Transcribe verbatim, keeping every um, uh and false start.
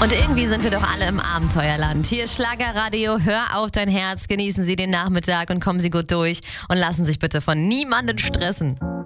Und irgendwie sind wir doch alle im Abenteuerland. Hier ist Schlagerradio, hör auf dein Herz, genießen Sie den Nachmittag und kommen Sie gut durch und lassen sich bitte von niemandem stressen.